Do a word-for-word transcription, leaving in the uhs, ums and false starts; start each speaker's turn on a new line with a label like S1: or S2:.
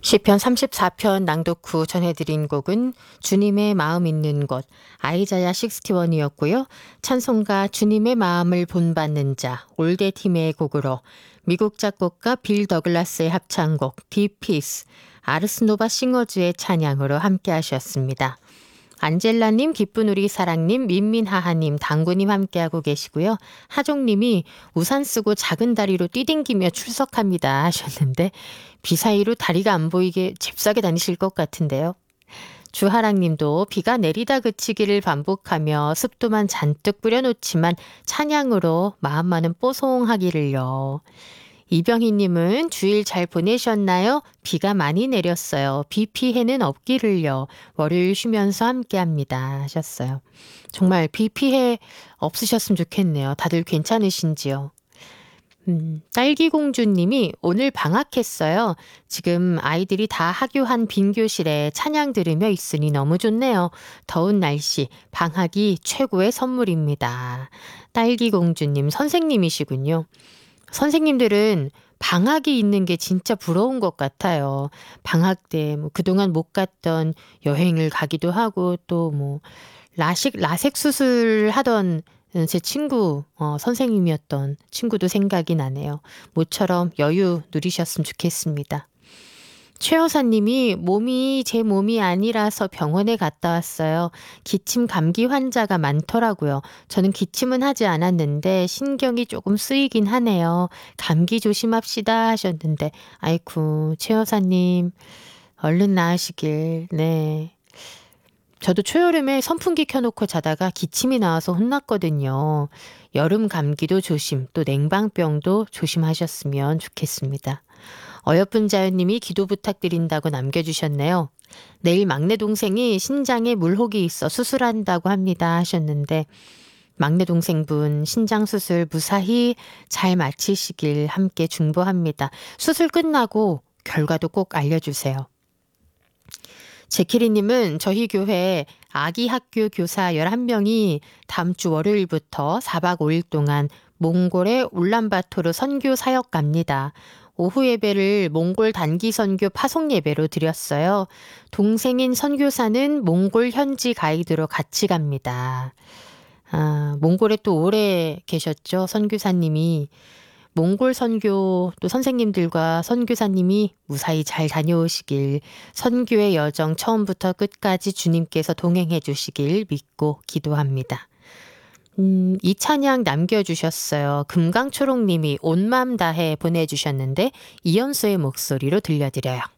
S1: 시편 삼십사 편 낭독 후 전해드린 곡은 주님의 마음 있는 곳 아이자야 육십일이었고요. 찬송가 주님의 마음을 본받는 자 올드팀의 곡으로 미국 작곡가 빌 더글라스의 합창곡 디피스 아르스노바 싱어즈의 찬양으로 함께 하셨습니다. 안젤라님, 기쁜 우리 사랑님, 민민하하님, 당구님 함께하고 계시고요. 하종님이 우산 쓰고 작은 다리로 뛰댕기며 출석합니다 하셨는데 비 사이로 다리가 안 보이게 잽싸게 다니실 것 같은데요. 주하랑님도 비가 내리다 그치기를 반복하며 습도만 잔뜩 뿌려놓지만 찬양으로 마음만은 뽀송하기를요. 이병희님은 주일 잘 보내셨나요? 비가 많이 내렸어요. 비 피해는 없기를요. 월요일 쉬면서 함께합니다 하셨어요. 정말 비 피해 없으셨으면 좋겠네요. 다들 괜찮으신지요? 음, 딸기공주님이 오늘 방학했어요. 지금 아이들이 다 하교한 빈 교실에 찬양 들으며 있으니 너무 좋네요. 더운 날씨, 방학이 최고의 선물입니다. 딸기공주님 선생님이시군요. 선생님들은 방학이 있는 게 진짜 부러운 것 같아요. 방학 때 뭐 그동안 못 갔던 여행을 가기도 하고 또 뭐 라식, 라섹 수술 하던 제 친구, 어, 선생님이었던 친구도 생각이 나네요. 모처럼 여유 누리셨으면 좋겠습니다. 최 여사님이 몸이 제 몸이 아니라서 병원에 갔다 왔어요. 기침 감기 환자가 많더라고요. 저는 기침은 하지 않았는데 신경이 조금 쓰이긴 하네요. 감기 조심합시다 하셨는데 아이쿠 최 여사님 얼른 나으시길. 네. 저도 초여름에 선풍기 켜놓고 자다가 기침이 나와서 혼났거든요. 여름 감기도 조심, 또 냉방병도 조심하셨으면 좋겠습니다. 어여쁜 자연님이 기도 부탁드린다고 남겨주셨네요. 내일 막내 동생이 신장에 물혹이 있어 수술한다고 합니다 하셨는데 막내 동생분 신장 수술 무사히 잘 마치시길 함께 중보합니다. 수술 끝나고 결과도 꼭 알려주세요. 제키리님은 저희 교회 아기 학교 교사 열한 명이 다음 주 월요일부터 사 박 오 일 동안 몽골의 울란바토르 선교 사역 갑니다. 오후 예배를 몽골 단기 선교 파송 예배로 드렸어요. 동생인 선교사는 몽골 현지 가이드로 같이 갑니다. 아, 몽골에 또 오래 계셨죠, 선교사님이. 몽골 선교 또 선생님들과 선교사님이 무사히 잘 다녀오시길, 선교의 여정 처음부터 끝까지 주님께서 동행해 주시길 믿고 기도합니다. 음, 이 찬양 남겨주셨어요. 금강초록님이 온 맘 다해 보내주셨는데 이연수의 목소리로 들려드려요.